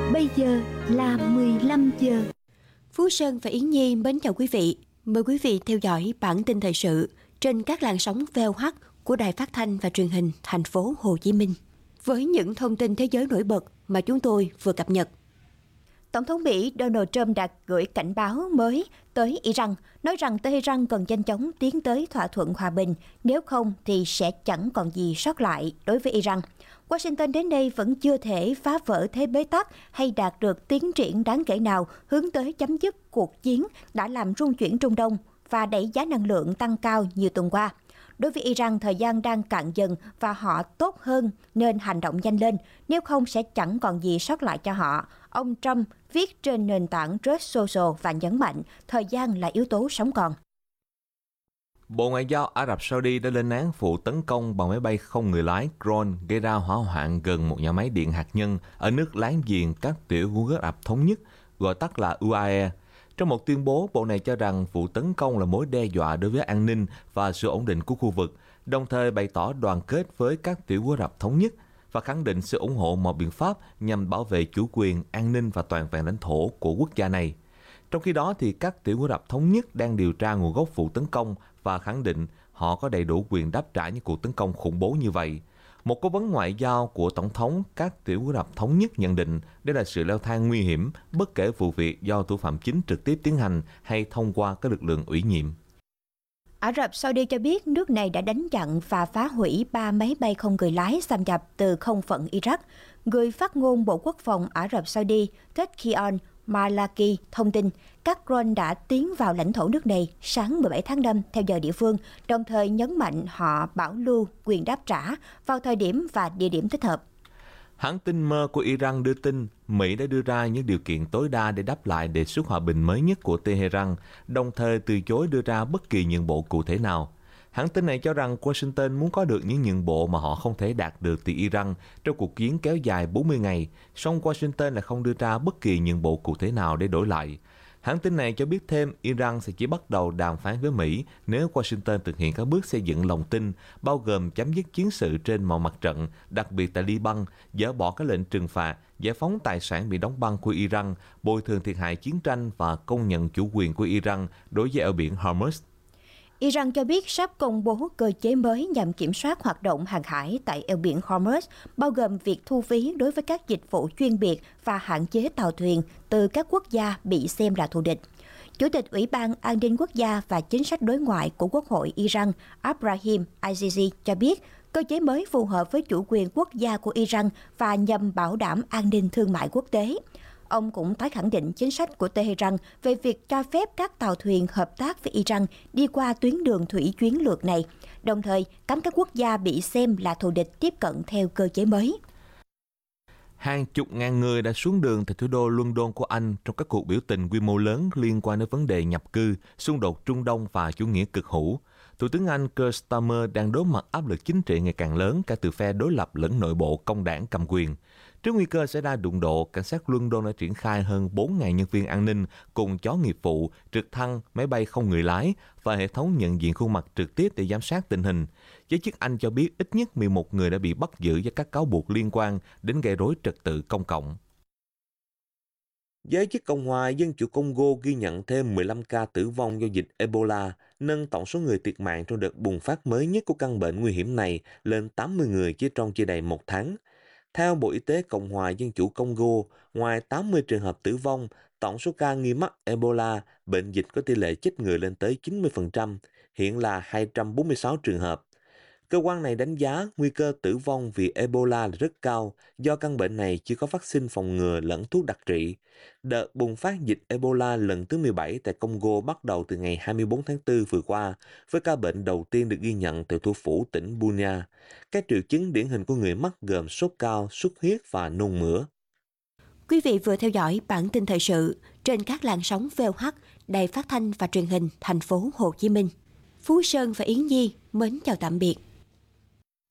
Bây giờ là 15 giờ. Phú Sơn và Yến Nhi mến chào quý vị. Mời quý vị theo dõi bản tin thời sự trên các làn sóng VOH của Đài Phát thanh và Truyền hình thành phố Hồ Chí Minh. Với những thông tin thế giới nổi bật mà chúng tôi vừa cập nhật. Tổng thống Mỹ Donald Trump đã gửi cảnh báo mới tới Iran, nói rằng Tehran cần nhanh chóng tiến tới thỏa thuận hòa bình, nếu không thì sẽ chẳng còn gì sót lại đối với Iran. Washington đến đây vẫn chưa thể phá vỡ thế bế tắc hay đạt được tiến triển đáng kể nào hướng tới chấm dứt cuộc chiến đã làm rung chuyển Trung Đông và đẩy giá năng lượng tăng cao nhiều tuần qua. Đối với Iran, thời gian đang cạn dần và họ tốt hơn nên hành động nhanh lên, nếu không sẽ chẳng còn gì sót lại cho họ. Ông Trump viết trên nền tảng Truth Social và nhấn mạnh thời gian là yếu tố sống còn. Bộ Ngoại giao Ả Rập Saudi đã lên án vụ tấn công bằng máy bay không người lái drone gây ra hỏa hoạn gần một nhà máy điện hạt nhân ở nước láng giềng các tiểu vương quốc Ả Rập Thống Nhất, gọi tắt là UAE. Trong một tuyên bố, bộ này cho rằng vụ tấn công là mối đe dọa đối với an ninh và sự ổn định của khu vực, đồng thời bày tỏ đoàn kết với các tiểu quốc Ả Rập Thống Nhất và khẳng định sự ủng hộ mọi biện pháp nhằm bảo vệ chủ quyền, an ninh và toàn vẹn lãnh thổ của quốc gia này. Trong khi đó, thì các tiểu quốc Ả Rập Thống Nhất đang điều tra nguồn gốc vụ tấn công và khẳng định họ có đầy đủ quyền đáp trả những cuộc tấn công khủng bố như vậy. Một cố vấn ngoại giao của Tổng thống các tiểu quốc Ả Rập Thống Nhất nhận định đây là sự leo thang nguy hiểm bất kể vụ việc do thủ phạm chính trực tiếp tiến hành hay thông qua các lực lượng ủy nhiệm. Ả Rập Saudi cho biết nước này đã đánh chặn và phá hủy 3 máy bay không người lái xâm nhập từ không phận Iraq. Người phát ngôn Bộ Quốc phòng Ả Rập Saudi Tadkion Malaki thông tin các drone đã tiến vào lãnh thổ nước này sáng 17 tháng 5 theo giờ địa phương, đồng thời nhấn mạnh họ bảo lưu quyền đáp trả vào thời điểm và địa điểm thích hợp. Hãng tin mơ của Iran đưa tin Mỹ đã đưa ra những điều kiện tối đa để đáp lại đề xuất hòa bình mới nhất của Tehran, đồng thời từ chối đưa ra bất kỳ nhượng bộ cụ thể nào. Hãng tin này cho rằng Washington muốn có được những nhượng bộ mà họ không thể đạt được từ Iran trong cuộc chiến kéo dài 40 ngày, song Washington lại không đưa ra bất kỳ nhượng bộ cụ thể nào để đổi lại. Hãng tin này cho biết thêm Iran sẽ chỉ bắt đầu đàm phán với Mỹ nếu Washington thực hiện các bước xây dựng lòng tin, bao gồm chấm dứt chiến sự trên mọi mặt trận, đặc biệt tại Liban, dỡ bỏ các lệnh trừng phạt, giải phóng tài sản bị đóng băng của Iran, bồi thường thiệt hại chiến tranh và công nhận chủ quyền của Iran đối với eo biển Hormuz. Iran cho biết sắp công bố cơ chế mới nhằm kiểm soát hoạt động hàng hải tại eo biển Hormuz, bao gồm việc thu phí đối với các dịch vụ chuyên biệt và hạn chế tàu thuyền từ các quốc gia bị xem là thù địch. Chủ tịch Ủy ban An ninh Quốc gia và Chính sách đối ngoại của Quốc hội Iran Abraham Azizi cho biết cơ chế mới phù hợp với chủ quyền quốc gia của Iran và nhằm bảo đảm an ninh thương mại quốc tế. Ông cũng tái khẳng định chính sách của Tehran về việc cho phép các tàu thuyền hợp tác với Iran đi qua tuyến đường thủy chiến lược này, đồng thời cấm các quốc gia bị xem là thù địch tiếp cận theo cơ chế mới. Hàng chục ngàn người đã xuống đường tại thủ đô London của Anh trong các cuộc biểu tình quy mô lớn liên quan đến vấn đề nhập cư, xung đột Trung Đông và chủ nghĩa cực hữu. Thủ tướng Anh Keir Starmer đang đối mặt áp lực chính trị ngày càng lớn cả từ phe đối lập lẫn nội bộ công đảng cầm quyền. Trước nguy cơ xảy ra đụng độ, cảnh sát London đã triển khai hơn 4.000 nhân viên an ninh cùng chó nghiệp vụ, trực thăng, máy bay không người lái và hệ thống nhận diện khuôn mặt trực tiếp để giám sát tình hình. Giới chức Anh cho biết ít nhất 11 người đã bị bắt giữ với các cáo buộc liên quan đến gây rối trật tự công cộng. Giới chức Cộng hòa Dân chủ Congo ghi nhận thêm 15 ca tử vong do dịch Ebola, nâng tổng số người thiệt mạng trong đợt bùng phát mới nhất của căn bệnh nguy hiểm này lên 80 người chỉ trong chưa đầy một tháng. Theo Bộ Y tế Cộng hòa Dân chủ Congo, ngoài 80 trường hợp tử vong, tổng số ca nghi mắc Ebola, bệnh dịch có tỷ lệ chết người lên tới 90%, hiện là 246 trường hợp. Cơ quan này đánh giá nguy cơ tử vong vì Ebola là rất cao do căn bệnh này chưa có vaccine phòng ngừa lẫn thuốc đặc trị. Đợt bùng phát dịch Ebola lần thứ 17 tại Congo bắt đầu từ ngày 24 tháng 4 vừa qua, với ca bệnh đầu tiên được ghi nhận tại thủ phủ tỉnh Bunia. Các triệu chứng điển hình của người mắc gồm sốt cao, xuất huyết và nôn mửa. Quý vị vừa theo dõi bản tin thời sự trên các làn sóng VOH, Đài Phát thanh và Truyền hình thành phố Hồ Chí Minh. Phú Sơn và Yến Nhi mến chào tạm biệt.